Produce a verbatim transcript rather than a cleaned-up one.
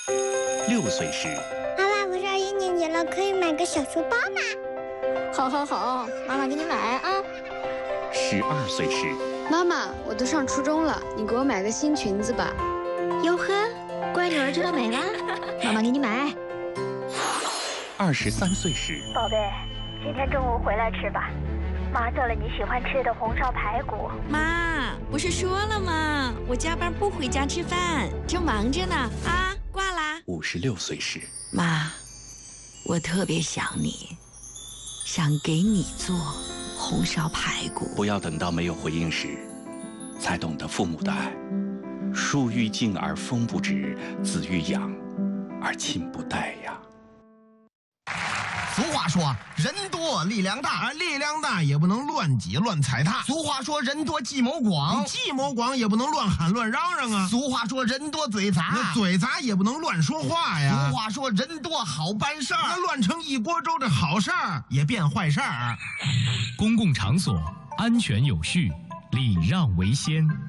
六岁时， 妈妈，我上一年级了，可以买个小书包吗？ 好，好，好，妈妈给你买啊。 十二岁时， 妈妈，我都上初中了，你给我买个新裙子吧。 哟呵，乖女儿知道美了，妈妈给你买。 二十三岁时， 宝贝，今天中午回来吃吧，妈做了你喜欢吃的红烧排骨。 妈，不是说了吗？我加班不回家吃饭，正忙着呢。啊，挂啦。 五十六岁时， 妈，我特别想你，想给你做红烧排骨。 不要等到没有回应时，才懂得父母的爱。树欲静而风不止，子欲养而亲不待呀。 俗话说，人多力量大， 力量大也不能乱挤乱踩踏。 俗话说，人多计谋广， 计谋广也不能乱喊乱嚷嚷啊。 俗话说，人多嘴杂， 那嘴杂也不能乱说话呀。 俗话说，人多好办事儿， 那乱成一锅粥，这好事儿也变坏事儿。 公共场所安全有序，礼让为先。